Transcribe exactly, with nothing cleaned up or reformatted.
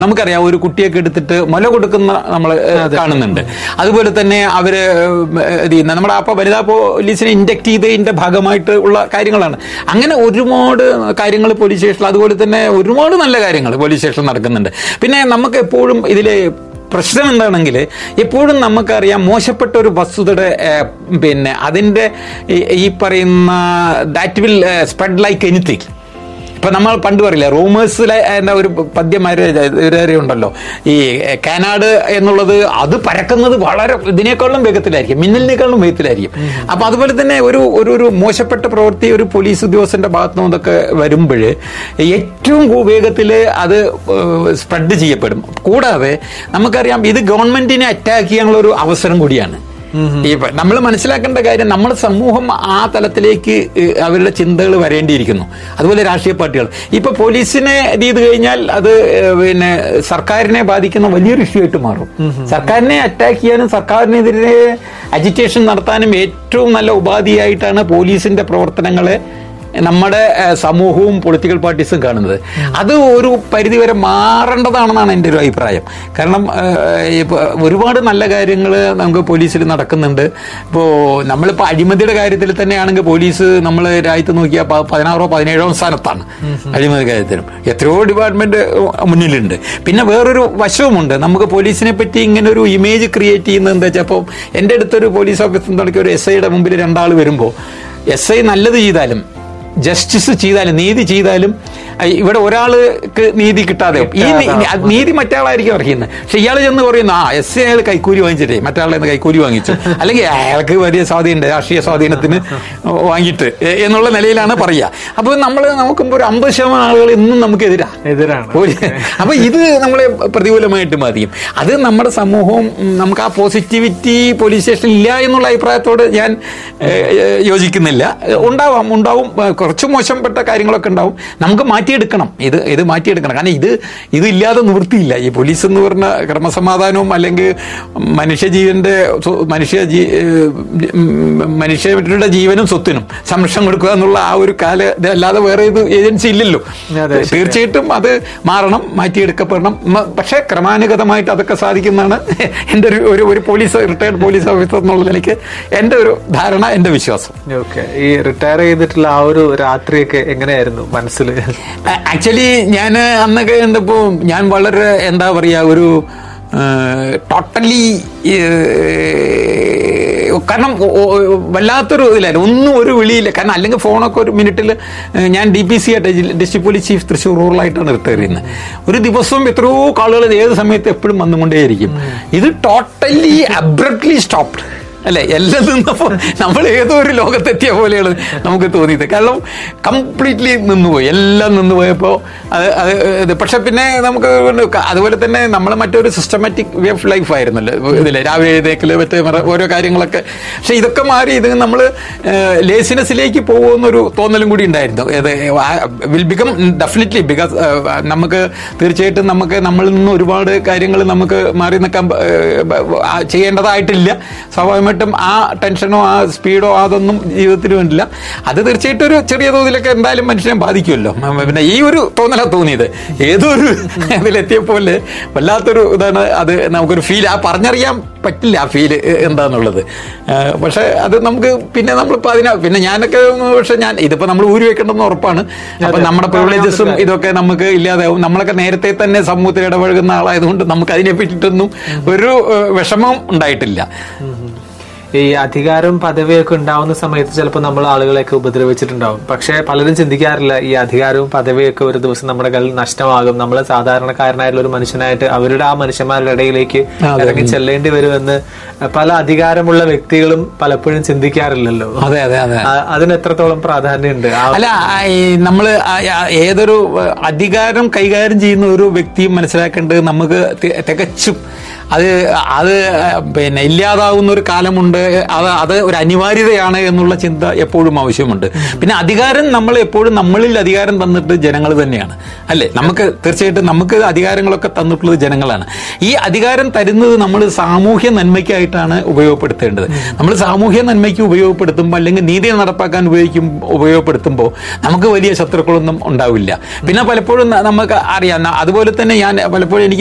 നമുക്കറിയാം ഒരു കുട്ടിയൊക്കെ എടുത്തിട്ട് മുല കൊടുക്കുന്ന നമ്മൾ കാണുന്നുണ്ട്. അതുപോലെ തന്നെ അവര് ഇത് ചെയ്യുന്ന നമ്മുടെ അപ്പൊ വനിതാ പോലീസിനെ ഇൻഡക്ട് ചെയ്തതിന്റെ ഭാഗമായിട്ട് ഉള്ള കാര്യങ്ങളാണ്. അങ്ങനെ ഒരുപാട് കാര്യങ്ങൾ പോലീസ് സ്റ്റേഷനിൽ, അതുപോലെ തന്നെ ഒരുപാട് നല്ല കാര്യങ്ങൾ പോലീസ് സ്റ്റേഷനിൽ നടക്കുന്നുണ്ട്. പിന്നെ നമുക്ക് എപ്പോഴും ഇതിലെ പ്രശ്നം എന്താണെങ്കിൽ എപ്പോഴും നമുക്കറിയാം മോശപ്പെട്ട ഒരു വസ്തുതയുടെ പിന്നെ അതിൻ്റെ ഈ പറയുന്ന that will spread like anything. ഇപ്പൊ നമ്മൾ പണ്ട് പറയില്ല റൂമേഴ്സിലെ എന്താ ഒരു പദ്യമാര് ഉണ്ടല്ലോ, ഈ കാനാഡ് എന്നുള്ളത് അത് പരക്കുന്നത് വളരെ ഇതിനേക്കാളും വേഗത്തിലായിരിക്കും, മിന്നലിനേക്കാളും വേഗത്തിലായിരിക്കും. അപ്പൊ അതുപോലെ തന്നെ ഒരു ഒരു മോശപ്പെട്ട പ്രവൃത്തി ഒരു പോലീസ് ഉദ്യോഗസ്ഥന്റെ ഭാഗത്തു നിന്നൊക്കെ വരുമ്പോൾ ഏറ്റവും വേഗത്തിൽ അത് സ്പ്രെഡ് ചെയ്യപ്പെടും. കൂടാതെ നമുക്കറിയാം ഇത് ഗവൺമെന്റിനെ അറ്റാക്ക് ചെയ്യാനുള്ള ഒരു അവസരം കൂടിയാണ്. നമ്മൾ മനസ്സിലാക്കേണ്ട കാര്യം, നമ്മുടെ സമൂഹം ആ തലത്തിലേക്ക് അവരുടെ ചിന്തകൾ വരേണ്ടിയിരിക്കുന്നു. അതുപോലെ രാഷ്ട്രീയ പാർട്ടികൾ ഇപ്പൊ പോലീസിനെ ചെയ്ത് കഴിഞ്ഞാൽ അത് പിന്നെ സർക്കാരിനെ ബാധിക്കുന്ന വലിയൊരു ഇഷ്യൂ ആയിട്ട് മാറും. സർക്കാരിനെ അറ്റാക്ക് ചെയ്യാനും സർക്കാരിനെതിരെ അജിറ്റേഷൻ നടത്താനും ഏറ്റവും നല്ല ഉപാധിയായിട്ടാണ് പോലീസിന്റെ പ്രവർത്തനങ്ങളെ നമ്മുടെ സമൂഹവും പൊളിറ്റിക്കൽ പാർട്ടീസും കാണുന്നത്. അത് ഒരു പരിധിവരെ മാറേണ്ടതാണെന്നാണ് എൻ്റെ ഒരു അഭിപ്രായം. കാരണം ഒരുപാട് നല്ല കാര്യങ്ങൾ നമുക്ക് പോലീസിൽ നടക്കുന്നുണ്ട്. ഇപ്പോൾ നമ്മളിപ്പോൾ അഴിമതിയുടെ കാര്യത്തിൽ തന്നെയാണെങ്കിൽ പോലീസ് നമ്മൾ രാജ്യത്ത് നോക്കിയാൽ പതിനാറോ പതിനേഴോ സ്ഥാനത്താണ് അഴിമതി കാര്യത്തിലും. എത്രയോ ഡിപ്പാർട്ട്മെന്റ് മുന്നിലുണ്ട്. പിന്നെ വേറൊരു വശവുമുണ്ട്, നമുക്ക് പോലീസിനെ പറ്റി ഇങ്ങനെ ഒരു ഇമേജ് ക്രിയേറ്റ് ചെയ്യുന്നത് എന്താ വെച്ചാൽ, അപ്പോൾ എൻ്റെ അടുത്തൊരു പോലീസ് ഓഫീസർ തുടങ്ങിയ ഒരു എസ് ഐയുടെ മുമ്പിൽ രണ്ടാൾ വരുമ്പോൾ എസ് ഐ നല്ലത് ചെയ്താലും ജസ്റ്റിസ് ചെയ്താലും നീതി ചെയ്താലും ഇവിടെ ഒരാൾക്ക് നീതി കിട്ടാതെ ഈ നീതി മറ്റയാളായിരിക്കും അറിയുന്നത്. പക്ഷെ ഇയാൾ ചെന്ന് പറയുന്നു ആ എസ് ഐ അയാൾ കൈക്കൂലി വാങ്ങിച്ചിട്ടേ മറ്റയാളെ നിന്ന് കൈക്കൂലി വാങ്ങിച്ചു, അല്ലെങ്കിൽ അയാൾക്ക് വലിയ സ്വാധീനം രാഷ്ട്രീയ സ്വാധീനത്തിന് വാങ്ങിയിട്ട് എന്നുള്ള നിലയിലാണ് പറയുക. അപ്പോൾ നമ്മൾ നോക്കുമ്പോൾ ഒരു അമ്പത് ശതമാനം ആളുകൾ ഇന്നും നമുക്ക് എതിരാണ് എതിരാണ് അപ്പൊ ഇത് നമ്മളെ പ്രതികൂലമായിട്ട് ബാധിക്കും. അത് നമ്മുടെ സമൂഹവും നമുക്ക് ആ പോസിറ്റിവിറ്റി പോലീസ് സ്റ്റേഷനിൽ ഇല്ല എന്നുള്ള അഭിപ്രായത്തോട് ഞാൻ യോജിക്കുന്നില്ല. ഉണ്ടാവാം ഉണ്ടാവും കുറച്ച് മോശപ്പെട്ട കാര്യങ്ങളൊക്കെ ഉണ്ടാവും. നമുക്ക് മാറ്റിയെടുക്കണം, ഇത് ഇത് മാറ്റിയെടുക്കണം. കാരണം ഇത് ഇതില്ലാതെ നിവൃത്തിയില്ല. ഈ പോലീസ് എന്ന് പറഞ്ഞ ക്രമസമാധാനവും അല്ലെങ്കിൽ മനുഷ്യജീവന്റെ മനുഷ്യ മനുഷ്യരുടെ ജീവനും സ്വത്തിനും സംരക്ഷണം കൊടുക്കുക എന്നുള്ള ആ ഒരു കാല അല്ലാതെ വേറെ ഇത് ഏജൻസി ഇല്ലല്ലോ. തീർച്ചയായിട്ടും അത് മാറണം, മാറ്റിയെടുക്കപ്പെടണം. പക്ഷെ ക്രമാനുഗതമായിട്ട് അതൊക്കെ സാധിക്കുന്നതാണ് എൻ്റെ ഒരു ഒരു പോലീസ് റിട്ടയർഡ് പോലീസ് ഓഫീസർ എന്നുള്ള നിലയ്ക്ക് എൻ്റെ ഒരു ധാരണ, എൻ്റെ വിശ്വാസം. ഓക്കെ, ഈ റിട്ടയർ ചെയ്തിട്ടുള്ള ആ ഒരു രാത്രിയൊക്കെ എങ്ങനെയായിരുന്നു മനസ്സിൽ? ആക്ച്വലി ഞാൻ അന്നൊക്കെ എന്തപ്പോ ഞാൻ വളരെ എന്താ പറയാ ഒരു ടോട്ടലി കാരണം വല്ലാത്തൊരു ഇതിലായിരുന്നു, ഒന്നും ഒരു വിളിയില്ല. കാരണം അല്ലെങ്കിൽ ഫോണൊക്കെ ഒരു മിനിറ്റിൽ ഞാൻ ഡി പി സി ആയിട്ട് district police chief Thrissur റൂറലായിട്ടാണ് retire ചെയ്യുന്നത്. ഒരു ദിവസവും എത്രയോ കാളുകൾ ഏത് സമയത്ത് എപ്പോഴും വന്നുകൊണ്ടേയിരിക്കും. ഇത് ടോട്ടലി അബ്രപ്റ്റ്ലി സ്റ്റോപ്ഡ് അല്ലെ, എല്ലാം നിന്നപ്പോൾ നമ്മൾ ഏതോ ഒരു ലോകത്തെത്തിയ പോലെയാണ് നമുക്ക് തോന്നിയത്. കാരണം കംപ്ലീറ്റ്ലി നിന്നുപോയി, എല്ലാം നിന്നുപോയപ്പോൾ അത് അത് പക്ഷെ പിന്നെ നമുക്ക് അതുപോലെ തന്നെ നമ്മൾ മറ്റൊരു സിസ്റ്റമാറ്റിക് വേ ഓഫ് ലൈഫ് ആയിരുന്നല്ലോ ഇതില്, രാവിലെ എഴുതേക്കല് മറ്റേ ഓരോ കാര്യങ്ങളൊക്കെ. പക്ഷെ ഇതൊക്കെ മാറി ഇത് നമ്മൾ ലേസിനെസ്സിലേക്ക് പോകുമെന്നൊരു തോന്നലും കൂടി ഉണ്ടായിരുന്നു. ഇത് വിൽ ബിക്കം ഡെഫിനറ്റ്ലി ബിക്കോസ് നമുക്ക് തീർച്ചയായിട്ടും നമുക്ക് നമ്മളിൽ നിന്ന് ഒരുപാട് കാര്യങ്ങൾ നമുക്ക് മാറി നിൽക്കാൻ ചെയ്യേണ്ടതായിട്ടില്ല. സ്വാഭാവികമായിട്ടും ആ ടെൻഷനോ ആ സ്പീഡോ അതൊന്നും ജീവിതത്തിൽ വേണ്ടില്ല. അത് തീർച്ചയായിട്ടും ഒരു ചെറിയ തോതിലൊക്കെ എന്തായാലും മനുഷ്യനെ ബാധിക്കുമല്ലോ. പിന്നെ ഈ ഒരു തോന്നല തോന്നിയത് ഏതോ ഒരു ഇതിലെത്തിയപ്പോലെ വല്ലാത്തൊരു ഇതാണ്. അത് നമുക്കൊരു ഫീൽ ആ പറഞ്ഞറിയാൻ പറ്റില്ല ആ ഫീല് എന്താന്നുള്ളത്. പക്ഷെ അത് നമുക്ക് പിന്നെ നമ്മളിപ്പോൾ അതിനാ പിന്നെ ഞാനൊക്കെ പക്ഷെ ഞാൻ ഇതിപ്പോൾ നമ്മൾ ഊരി വെക്കേണ്ടെന്ന് ഉറപ്പാണ്. അപ്പൊ നമ്മുടെ പ്രിവിലേജസും ഇതൊക്കെ നമുക്ക് ഇല്ലാതാവും. നമ്മളൊക്കെ നേരത്തെ തന്നെ സമൂഹത്തിൽ ഇടപഴകുന്ന ആളായതുകൊണ്ട് നമുക്ക് അതിനെ പറ്റിയിട്ടൊന്നും ഒരു വിഷമം ഉണ്ടായിട്ടില്ല. ഈ അധികാരം പദവിയൊക്കെ ഉണ്ടാവുന്ന സമയത്ത് ചിലപ്പോൾ നമ്മൾ ആളുകളെയൊക്കെ ഉപദ്രവിച്ചിട്ടുണ്ടാവും. പക്ഷെ പലരും ചിന്തിക്കാറില്ല ഈ അധികാരവും പദവിയൊക്കെ ഒരു ദിവസം നമ്മുടെ കയ്യിൽ നഷ്ടമാകും, നമ്മൾ സാധാരണക്കാരനായിട്ടുള്ള ഒരു മനുഷ്യനായിട്ട് അവരുടെ ആ മനുഷ്യന്മാരുടെ ഇടയിലേക്ക് ഇറങ്ങി ചെല്ലേണ്ടി വരുമെന്ന് പല അധികാരമുള്ള വ്യക്തികളും പലപ്പോഴും ചിന്തിക്കാറില്ലല്ലോ. അതെ അതെ അതെ അതിന് എത്രത്തോളം പ്രാധാന്യമുണ്ട്? അല്ല, നമ്മള് ഏതൊരു അധികാരം കൈകാര്യം ചെയ്യുന്ന ഒരു വ്യക്തിയും മനസ്സിലാക്കേണ്ടത് നമുക്ക് തികച്ചും അത് അത് പിന്നെ ഇല്ലാതാവുന്ന ഒരു കാലമുണ്ട്, അത് അത് ഒരു അനിവാര്യതയാണ് എന്നുള്ള ചിന്ത എപ്പോഴും ആവശ്യമുണ്ട്. പിന്നെ അധികാരം നമ്മൾ എപ്പോഴും നമ്മളിൽ അധികാരം തന്നിട്ട് ജനങ്ങൾ തന്നെയാണ് അല്ലേ. നമുക്ക് തീർച്ചയായിട്ടും നമുക്ക് അധികാരങ്ങളൊക്കെ തന്നിട്ടുള്ളത് ജനങ്ങളാണ്. ഈ അധികാരം തരുന്നത് നമ്മൾ സാമൂഹ്യ നന്മയ്ക്കായിട്ടാണ് ഉപയോഗപ്പെടുത്തേണ്ടത്. നമ്മൾ സാമൂഹ്യ നന്മയ്ക്ക് ഉപയോഗപ്പെടുത്തുമ്പോൾ അല്ലെങ്കിൽ നീതി നടപ്പാക്കാൻ ഉപയോഗിക്കും ഉപയോഗപ്പെടുത്തുമ്പോൾ നമുക്ക് വലിയ ശത്രുക്കളൊന്നും ഉണ്ടാവില്ല. പിന്നെ പലപ്പോഴും നമുക്ക് അറിയാം, അതുപോലെ തന്നെ ഞാൻ പലപ്പോഴും എനിക്ക്